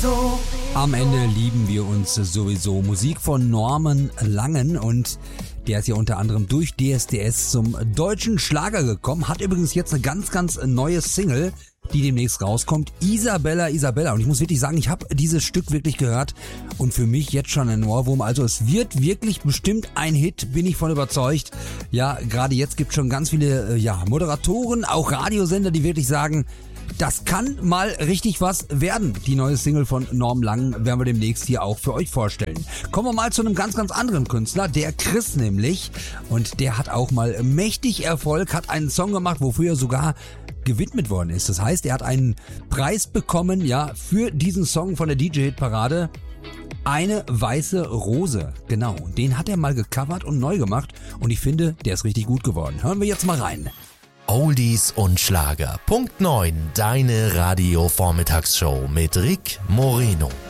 Am Ende lieben wir uns sowieso. Musik von Norman Langen, und der ist ja unter anderem durch DSDS zum deutschen Schlager gekommen. Hat übrigens jetzt eine ganz, ganz neue Single, die demnächst rauskommt. Isabella, Isabella. Und ich muss wirklich sagen, ich habe dieses Stück wirklich gehört und für mich jetzt schon ein Ohrwurm. Also es wird wirklich bestimmt ein Hit, bin ich von überzeugt. Ja, gerade jetzt gibt es schon ganz viele Moderatoren, auch Radiosender, die wirklich sagen, das kann mal richtig was werden. Die neue Single von Norm Lang werden wir demnächst hier auch für euch vorstellen. Kommen wir mal zu einem ganz, ganz anderen Künstler, der Chris nämlich. Und der hat auch mal mächtig Erfolg, hat einen Song gemacht, wofür er sogar gewidmet worden ist. Das heißt, er hat einen Preis bekommen, für diesen Song von der DJ-Hit-Parade. Eine weiße Rose, genau. Den hat er mal gecovert und neu gemacht. Und ich finde, der ist richtig gut geworden. Hören wir jetzt mal rein. Oldies und Schlager. Punkt 9, deine Radio-Vormittagsshow mit Rick Moreno.